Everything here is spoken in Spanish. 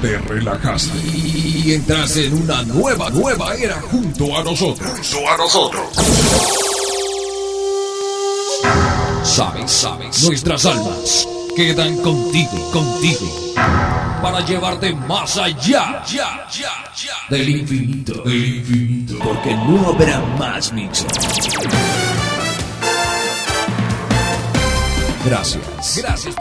te relajaste y entraste en una nueva era junto a nosotros. Sabes, nuestras almas quedan contigo, para llevarte más allá del infinito, porque no habrá más mixes. Gracias